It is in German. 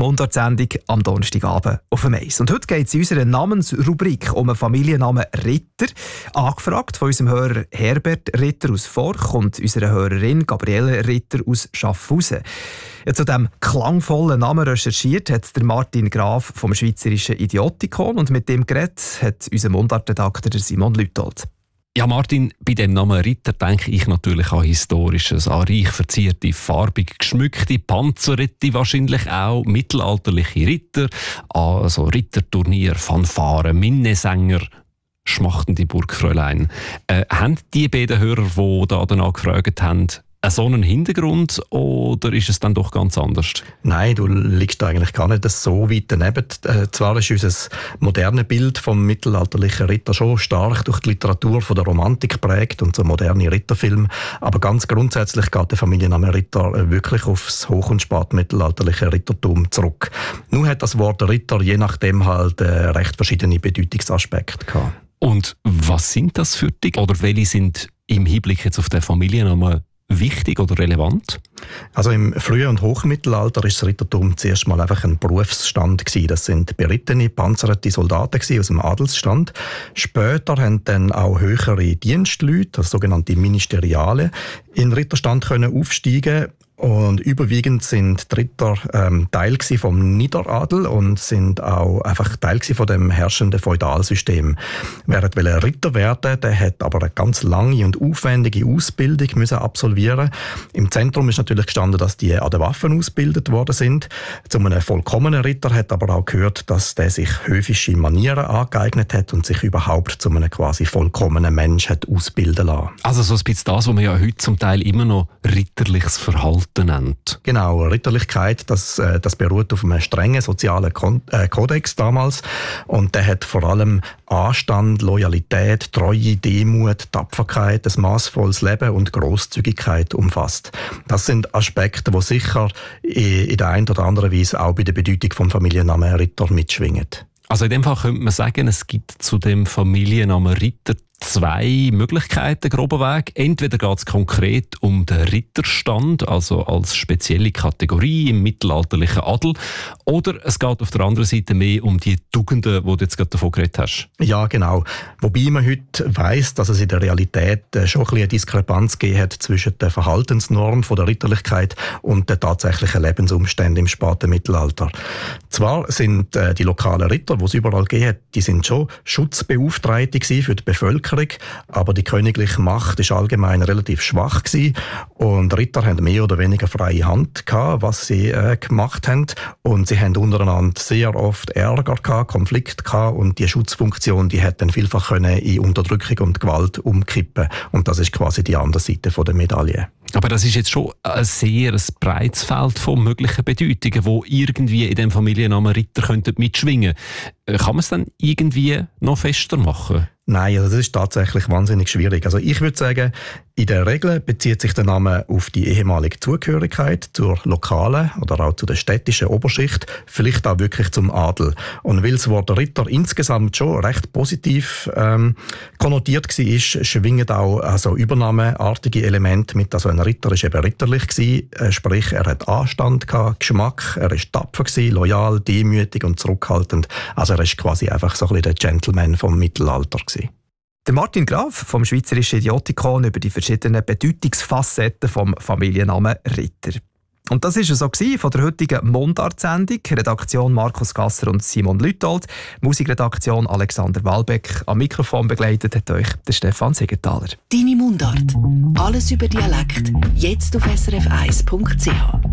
Mundartsendung am Donnerstagabend auf dem Eis. Und heute geht es in unserer Namensrubrik um den Familiennamen Ritter. Angefragt von unserem Hörer Herbert Ritter aus Forch und unserer Hörerin Gabriele Ritter aus Schaffhausen. Ja, zu diesem klangvollen Namen recherchiert hat der Martin Graf vom Schweizerischen Idiotikon und mit dem geredet hat unser Mundartredakteur Simon Lütold. Ja, Martin, bei dem Namen Ritter denke ich natürlich an Historisches, an reich verzierte, farbig geschmückte Panzerritter, wahrscheinlich auch mittelalterliche Ritter, an so Ritterturnier, Fanfaren, Minnesänger, schmachtende Burgfräulein. Haben die beiden Hörer, die da danach gefragt haben, so einen Hintergrund oder ist es dann doch ganz anders? Nein, du liegst eigentlich gar nicht so weit daneben. Zwar ist unser modernes Bild vom mittelalterlichen Ritter schon stark durch die Literatur von der Romantik geprägt und so moderne Ritterfilme, aber ganz grundsätzlich geht der Familienname Ritter wirklich aufs hoch- und spätmittelalterliche Rittertum zurück. Nun hat das Wort Ritter je nachdem halt recht verschiedene Bedeutungsaspekte gehabt. Und was sind das für dich? Oder welche sind im Hinblick jetzt auf den Familiennamen wichtig oder relevant? Also im frühen und Hochmittelalter war das Rittertum zuerst mal einfach ein Berufsstand gewesen. Das sind berittene, panzerte Soldaten aus dem Adelsstand. Später haben dann auch höhere Dienstleute, also sogenannte Ministeriale, in den Ritterstand können aufsteigen. Und überwiegend sind die Ritter Teil vom Niederadel und sind auch einfach Teil von dem herrschenden Feudalsystem. Wer wollte Ritter werden, der hat aber eine ganz lange und aufwendige Ausbildung müssen absolvieren. Im Zentrum ist natürlich gestanden, dass die an den Waffen ausgebildet worden sind. Zu einem vollkommenen Ritter hat aber auch gehört, dass der sich höfische Manieren angeeignet hat und sich überhaupt zu einem quasi vollkommenen Mensch hat ausbilden lassen. Also so ein bisschen das, was man ja heute zum Teil immer noch ritterliches Verhalten nennt. Genau, Ritterlichkeit, das beruht auf einem strengen sozialen Kodex damals und der hat vor allem Anstand, Loyalität, Treue, Demut, Tapferkeit, ein maßvolles Leben und Grosszügigkeit umfasst. Das sind Aspekte, die sicher in der einen oder anderen Weise auch bei der Bedeutung vom Familiennamen Ritter mitschwingen. Also in dem Fall könnte man sagen, es gibt zu dem Familiennamen Ritter zwei Möglichkeiten, groben Weg. Entweder geht es konkret um den Ritterstand, also als spezielle Kategorie im mittelalterlichen Adel, oder es geht auf der anderen Seite mehr um die Tugenden, die du jetzt gerade davon geredet hast. Ja, genau. Wobei man heute weiss, dass es in der Realität schon ein bisschen eine Diskrepanz gegeben hat zwischen der Verhaltensnorm von der Ritterlichkeit und den tatsächlichen Lebensumständen im späten Mittelalter. Zwar sind die lokalen Ritter, die es überall gegeben hat, die sind schon Schutzbeauftragte für die Bevölkerung, aber die königliche Macht war allgemein relativ schwach gewesen und Ritter hatten mehr oder weniger freie Hand gehabt, was sie gemacht haben, und sie haben untereinander sehr oft Ärger gehabt, Konflikte gehabt, und die Schutzfunktion, die hat dann vielfach können in Unterdrückung und Gewalt umkippen, und das ist quasi die andere Seite von der Medaille. Aber das ist jetzt schon ein sehr breites Feld von möglichen Bedeutungen, die irgendwie in dem Familiennamen Ritter mitschwingen könnten. Kann man es dann irgendwie noch fester machen? Nein, also das ist tatsächlich wahnsinnig schwierig. Also ich würde sagen, in der Regel bezieht sich der Name auf die ehemalige Zugehörigkeit zur lokalen oder auch zu der städtischen Oberschicht, vielleicht auch wirklich zum Adel. Und weil das Wort Ritter insgesamt schon recht positiv konnotiert war, schwingen auch also übernahmeartige Elemente mit. Also ein Ritter war eben ritterlich gewesen, sprich er hat Anstand gehabt, Geschmack, er war tapfer gewesen, loyal, demütig und zurückhaltend. Also er ist quasi einfach so ein bisschen der Gentleman vom Mittelalter gewesen. Der Martin Graf vom Schweizerischen Idiotikon über die verschiedenen Bedeutungsfacetten vom Familiennamen Ritter. Und das war es so von der heutigen Mundart-Sendung. Redaktion Markus Gasser und Simon Lütold. Musikredaktion Alexander Walbeck. Am Mikrofon begleitet hat euch der Stefan Siegenthaler. Deine Mundart. Alles über Dialekt. Jetzt auf srf1.ch.